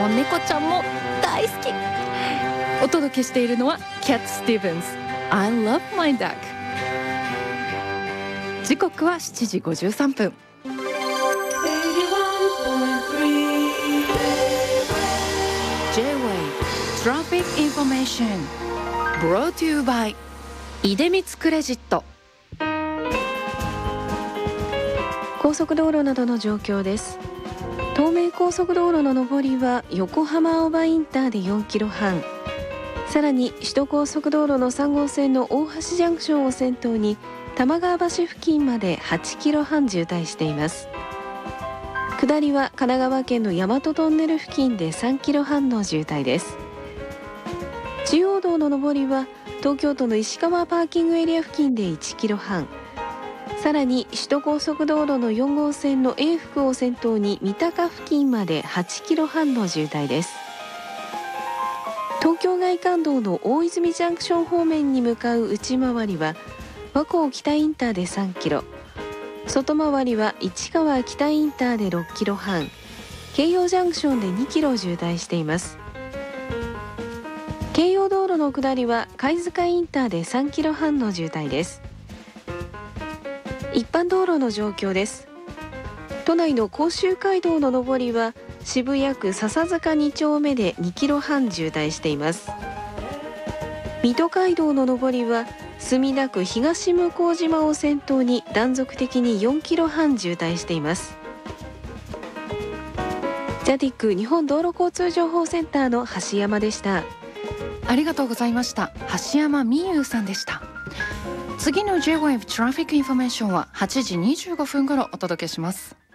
も猫ちゃんも大好き。お届けしているのは Cat Stevens I love my duck。 時刻は7時53分。J-Way Traffic Information Brought to you by 出光クレジット。 高速道路などの状況です。東名高速道路の上りは横浜青葉インターで4キロ半、さらに首都高速道路の3号線の大橋ジャンクションを先頭に玉川橋付近まで8キロ半渋滞しています。下りは神奈川県の大和トンネル付近で3キロ半の渋滞です。中央道の上りは東京都の石川パーキングエリア付近で1キロ半、さらに首都高速道路の4号線の永福を先頭に三鷹付近まで8キロ半の渋滞です。東京外環道の大泉ジャンクション方面に向かう内回りは和光北インターで3キロ、外回りは市川北インターで6キロ半、京葉ジャンクションで2キロ渋滞しています。京葉道路の下りは貝塚インターで3キロ半の渋滞です。一般道路の状況です。都内の甲州街道の上りは渋谷区笹塚2丁目で2キロ半渋滞しています。水戸街道の上りは墨田区東向島を先頭に断続的に4キロ半渋滞しています。ジャティック日本道路交通情報センターの橋山でした。 ありがとうございました。橋山美優さんでした。次の J-Wave Traffic Information は8時25分頃お届けします。